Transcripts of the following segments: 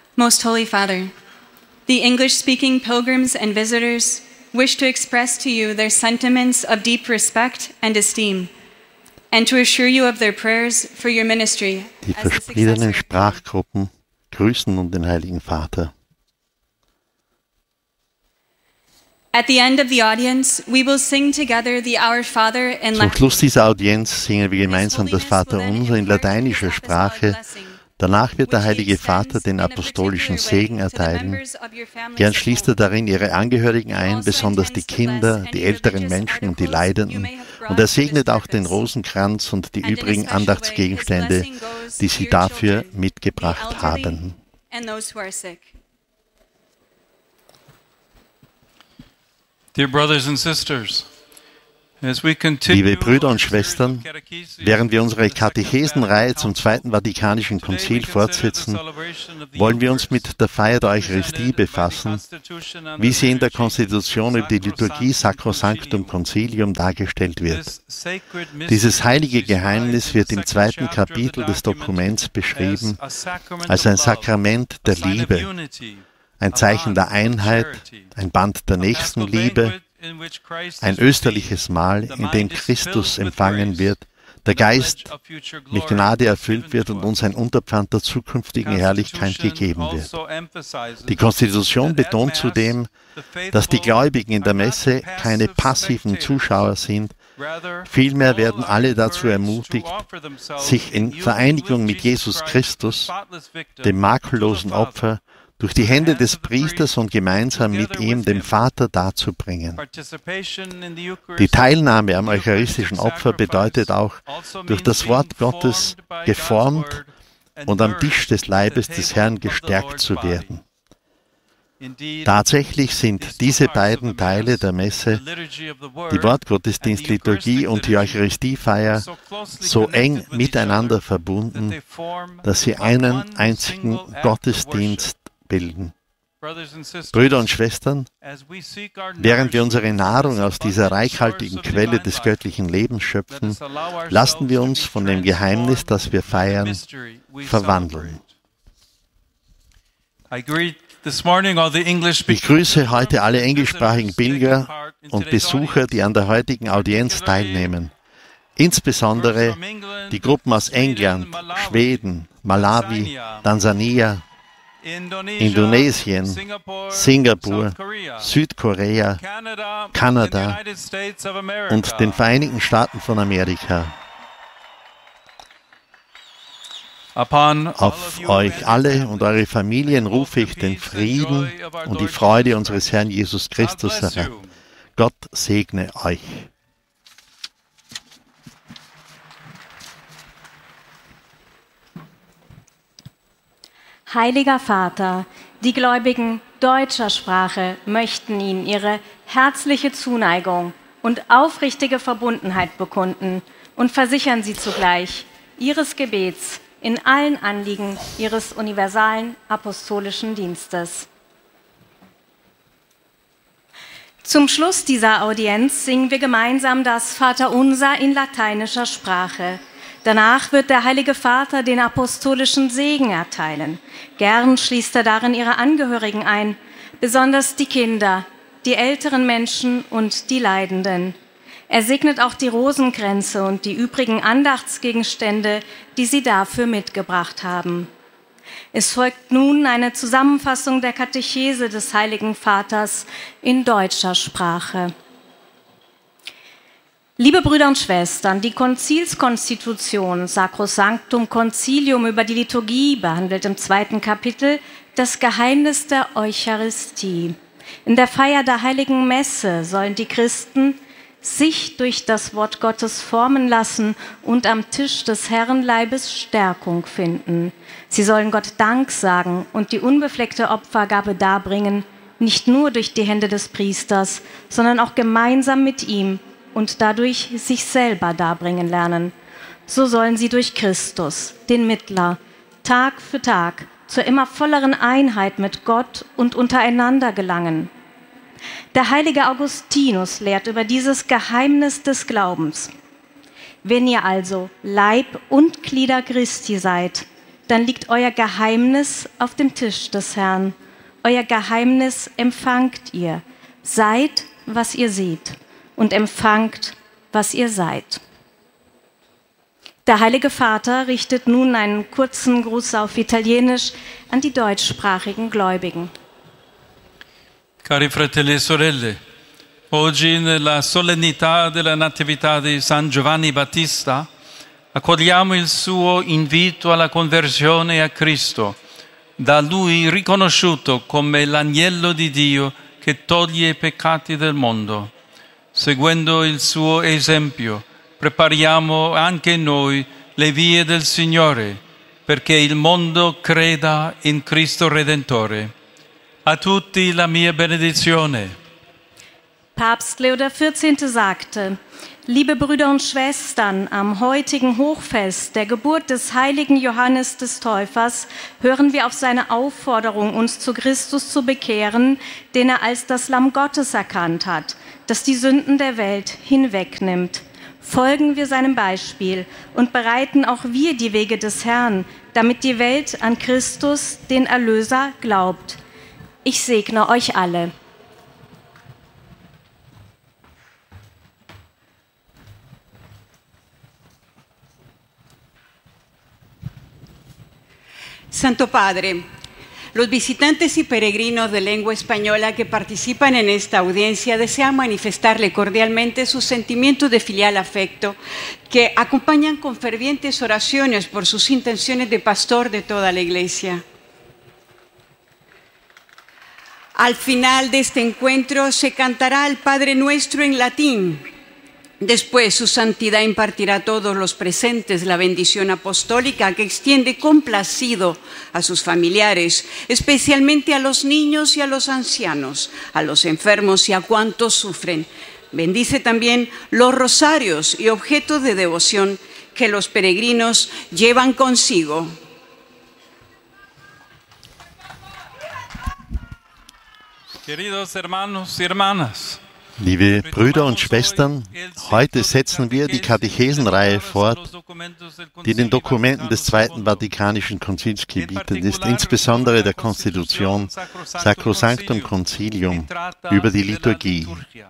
Most Holy Father, the English-speaking pilgrims and visitors wish to express to you their sentiments of deep respect and esteem, and to assure you of their prayers for your ministry. Die verschiedenen Sprachgruppen grüßen nun den Heiligen Vater. At the end of the audience, we will sing together the Our Father in Zum Schluss dieser Audienz singen wir gemeinsam das Vaterunser in lateinischer Sprache. Danach wird der Heilige Vater den apostolischen Segen erteilen. Gern schließt er darin ihre Angehörigen ein, besonders die Kinder, die älteren Menschen und die Leidenden. Und er segnet auch den Rosenkranz und die übrigen Andachtsgegenstände, die sie dafür mitgebracht haben. Dear brothers and sisters, Liebe Brüder und Schwestern, während wir unsere Katechesenreihe zum Zweiten Vatikanischen Konzil fortsetzen, wollen wir uns mit der Feier der Eucharistie befassen, wie sie in der Konstitution über die Liturgie Sacrosanctum Concilium dargestellt wird. Dieses heilige Geheimnis wird im 2. Kapitel des Dokuments beschrieben als ein Sakrament der Liebe, ein Zeichen der Einheit, ein Band der Nächstenliebe, ein österliches Mahl, in dem Christus empfangen wird, der Geist mit Gnade erfüllt wird und uns ein Unterpfand der zukünftigen Herrlichkeit gegeben wird. Die Konstitution betont zudem, dass die Gläubigen in der Messe keine passiven Zuschauer sind, vielmehr werden alle dazu ermutigt, sich in Vereinigung mit Jesus Christus, dem makellosen Opfer, durch die Hände des Priesters und gemeinsam mit ihm dem Vater darzubringen. Die Teilnahme am eucharistischen Opfer bedeutet auch, durch das Wort Gottes geformt und am Tisch des Leibes des Herrn gestärkt zu werden. Tatsächlich sind diese beiden Teile der Messe, die Wortgottesdienstliturgie und die Eucharistiefeier, so eng miteinander verbunden, dass sie einen einzigen Gottesdienst bilden. Brüder und Schwestern, während wir unsere Nahrung aus dieser reichhaltigen Quelle des göttlichen Lebens schöpfen, lassen wir uns von dem Geheimnis, das wir feiern, verwandeln. Ich grüße heute alle englischsprachigen Pilger und Besucher, die an der heutigen Audienz teilnehmen. Insbesondere die Gruppen aus England, Schweden, Malawi, Tansania, Indonesien, Singapur, Südkorea, Kanada und den Vereinigten Staaten von Amerika. Auf euch alle und eure Familien rufe ich den Frieden und die Freude unseres Herrn Jesus Christus herab. Gott segne euch. Heiliger Vater, die Gläubigen deutscher Sprache möchten Ihnen ihre herzliche Zuneigung und aufrichtige Verbundenheit bekunden und versichern Sie zugleich Ihres Gebets in allen Anliegen Ihres universalen apostolischen Dienstes. Zum Schluss dieser Audienz singen wir gemeinsam das Vaterunser in lateinischer Sprache. Danach wird der Heilige Vater den apostolischen Segen erteilen. Gern schließt er darin ihre Angehörigen ein, besonders die Kinder, die älteren Menschen und die Leidenden. Er segnet auch die Rosenkränze und die übrigen Andachtsgegenstände, die sie dafür mitgebracht haben. Es folgt nun eine Zusammenfassung der Katechese des Heiligen Vaters in deutscher Sprache. Liebe Brüder und Schwestern, die Konzilskonstitution Sacrosanctum Concilium über die Liturgie behandelt im 2. Kapitel das Geheimnis der Eucharistie. In der Feier der Heiligen Messe sollen die Christen sich durch das Wort Gottes formen lassen und am Tisch des Herrenleibes Stärkung finden. Sie sollen Gott Dank sagen und die unbefleckte Opfergabe darbringen, nicht nur durch die Hände des Priesters, sondern auch gemeinsam mit ihm und dadurch sich selber darbringen lernen. So sollen sie durch Christus, den Mittler, Tag für Tag zur immer volleren Einheit mit Gott und untereinander gelangen. Der heilige Augustinus lehrt über dieses Geheimnis des Glaubens. Wenn ihr also Leib und Glieder Christi seid, dann liegt euer Geheimnis auf dem Tisch des Herrn. Euer Geheimnis empfangt ihr. Seid, was ihr seht, und empfangt, was ihr seid. Der Heilige Vater richtet nun einen kurzen Gruß auf Italienisch an die deutschsprachigen Gläubigen. Cari fratelli e sorelle, oggi nella solennità della Natività di San Giovanni Battista accogliamo il suo invito alla conversione a Cristo, da lui riconosciuto come l'agnello di Dio che toglie i peccati del mondo. Seguendo il suo esempio, prepariamo anche noi le vie del Signore, perché il mondo creda in Cristo Redentore. A tutti la mia benedizione. Papst Leo XIV. Sagte: Liebe Brüder und Schwestern, am heutigen Hochfest der Geburt des heiligen Johannes des Täufers hören wir auf seine Aufforderung, uns zu Christus zu bekehren, den er als das Lamm Gottes erkannt hat, das die Sünden der Welt hinwegnimmt. Folgen wir seinem Beispiel und bereiten auch wir die Wege des Herrn, damit die Welt an Christus, den Erlöser, glaubt. Ich segne euch alle. Santo Padre, los visitantes y peregrinos de lengua española que participan en esta audiencia desean manifestarle cordialmente sus sentimientos de filial afecto que acompañan con fervientes oraciones por sus intenciones de pastor de toda la Iglesia. Al final de este encuentro se cantará el Padre Nuestro en latín. Después, su santidad impartirá a todos los presentes la bendición apostólica que extiende complacido a sus familiares, especialmente a los niños y a los ancianos, a los enfermos y a cuantos sufren. Bendice también los rosarios y objetos de devoción que los peregrinos llevan consigo. Queridos hermanos y hermanas, Liebe Brüder und Schwestern, heute setzen wir die Katechesenreihe fort, die den Dokumenten des Zweiten Vatikanischen Konzils gebietet ist, insbesondere der Konstitution Sacrosanctum Concilium über die Liturgie.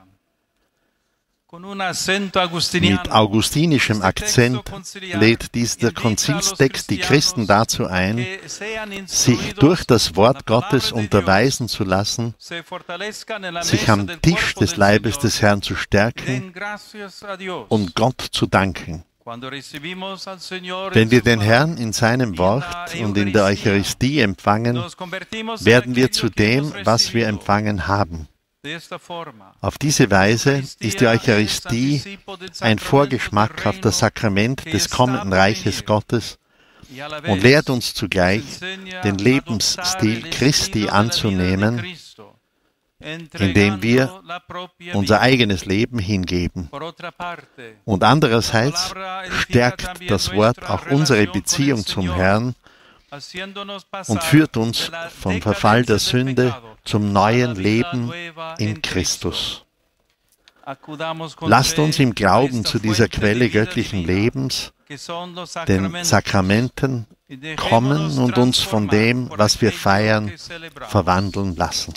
Mit augustinischem Akzent lädt dieser Konzilstext die Christen dazu ein, sich durch das Wort Gottes unterweisen zu lassen, sich am Tisch des Leibes des Herrn zu stärken und Gott zu danken. Wenn wir den Herrn in seinem Wort und in der Eucharistie empfangen, werden wir zu dem, was wir empfangen haben. Auf diese Weise ist die Eucharistie ein Vorgeschmack auf das Sakrament des kommenden Reiches Gottes und lehrt uns zugleich, den Lebensstil Christi anzunehmen, indem wir unser eigenes Leben hingeben. Und andererseits stärkt das Wort auch unsere Beziehung zum Herrn und führt uns vom Verfall der Sünde zum neuen Leben in Christus. Lasst uns im Glauben zu dieser Quelle göttlichen Lebens, den Sakramenten, kommen und uns von dem, was wir feiern, verwandeln lassen.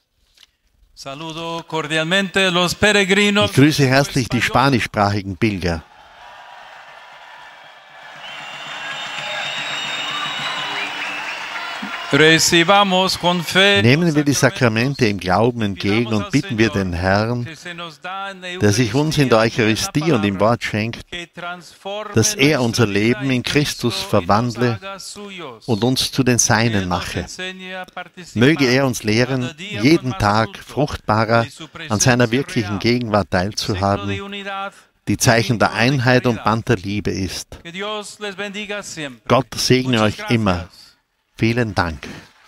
Ich grüße herzlich die spanischsprachigen Pilger. Nehmen wir die Sakramente im Glauben entgegen und bitten wir den Herrn, der sich uns in der Eucharistie und im Wort schenkt, dass er unser Leben in Christus verwandle und uns zu den Seinen mache. Möge er uns lehren, jeden Tag fruchtbarer an seiner wirklichen Gegenwart teilzuhaben, die Zeichen der Einheit und Band der Liebe ist. Gott segne euch immer. Vielen Dank.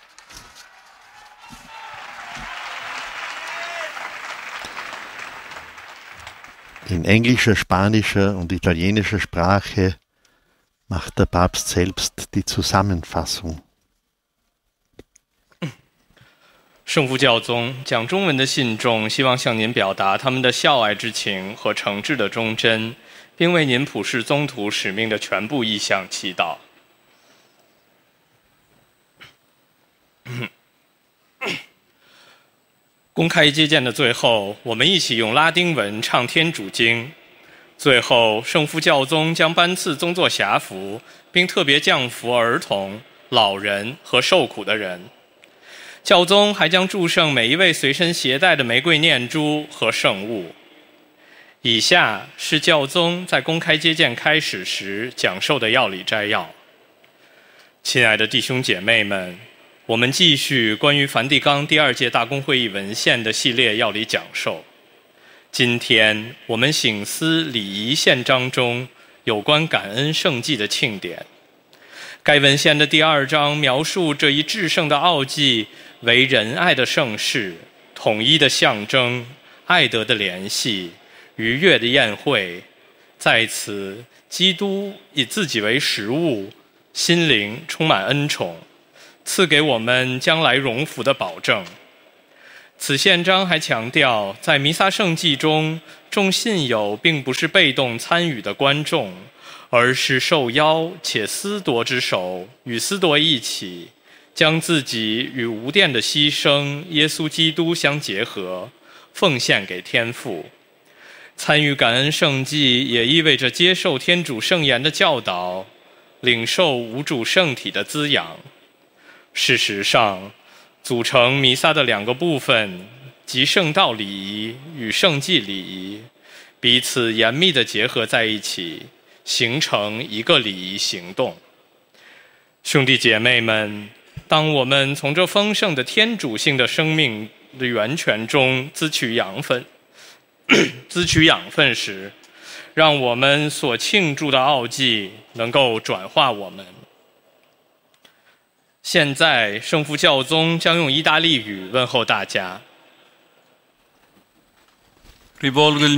In englischer, spanischer und italienischer Sprache macht der Papst selbst die Zusammenfassung. 圣父教宗讲中文的信众希望向您表达他们的孝爱之情和诚挚的忠贞，并为您普世宗徒使命的全部意向祈祷。 公开接见的最后，我们一起用拉丁文唱天主经。最后，圣父教宗将颁赐宗座匣符，并特别降福儿童、老人和受苦的人。教宗还将祝圣每一位随身携带的玫瑰念珠和圣物。以下是教宗在公开接见开始时讲授的要理摘要。亲爱的弟兄姐妹们，我们继续关于梵蒂冈第2届大公会议文献的系列要理讲授。今天我们省思礼仪宪章中有关感恩圣祭的庆典。该文献的第2章描述这一至圣的奥迹为仁爱的盛事、统一的象征、爱德的联系、愉悦的宴会。在此，基督以自己为食物，心灵充满恩宠，赐给我们将来荣福的保证。此宪章还强调，在弥撒圣祭中，众信友并不是被动参与的观众，而是受邀且司铎之手，与司铎一起，将自己与无玷的牺牲耶稣基督相结合，奉献给天父。参与感恩圣祭也意味着接受天主圣言的教导，领受无主圣体的滋养。事实上，组成弥撒的2个部分，即圣道礼仪与圣祭礼仪，彼此严密地结合在一起，形成一个礼仪行动。兄弟姐妹们，当我们从这丰盛的天主性的生命的源泉中滋取养分时，让我们所庆祝的奥迹能够转化我们。现在，圣父教宗将用意大利语问候大家。 Ich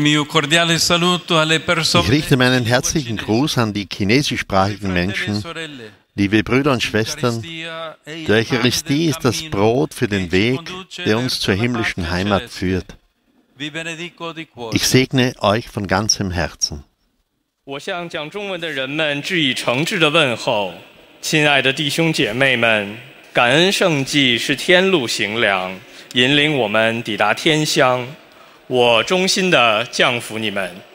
richte meinen herzlichen Gruß an die chinesischsprachigen Menschen. Liebe Brüder und Schwestern, die Eucharistie ist das Brot für den Weg, der uns zur himmlischen Heimat führt. Ich segne euch von ganzem Herzen. 我向讲中文的人们致以诚挚的问候。亲爱的弟兄姐妹们，感恩圣祭是天路行粮，引领我们抵达天乡。我衷心地降福你们。